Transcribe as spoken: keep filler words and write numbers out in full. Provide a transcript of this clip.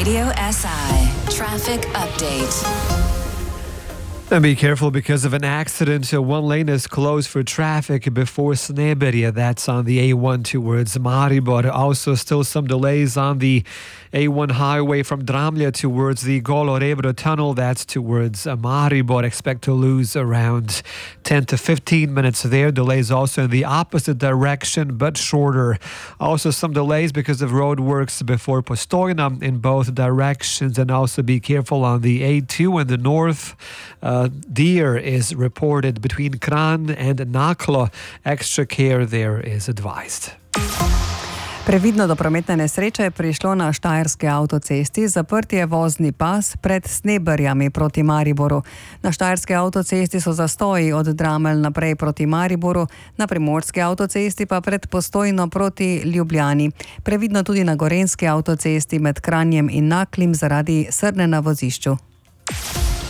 Radio S I Traffic Update. And be careful because of an accident. So one lane is closed for traffic before Sneberje. That's on the A one towards Maribor. Also still some delays on the A one highway from Dramlje towards the Golo Rebro tunnel. That's towards Maribor. Expect to lose around ten to fifteen minutes there. Delays also in the opposite direction, but shorter. Also some delays because of road works before Postojna in both directions. And also be careful on the A two in the north. Uh, Deer is reported between Kran and Naklo. Extra care there is advised. Previdno do prometne nesreče je prišlo na Štajerski avtocesti. Zaprt je vozni pas pred Sneberjami proti Mariboru. Na Štajerski avtocesti so zastoji od Dramelj naprej proti Mariboru, na Primorski avtocesti pa pred Postojno proti Ljubljani. Previdno tudi na Gorenjski avtocesti med Kranjem in Naklim zaradi srne na vozišču.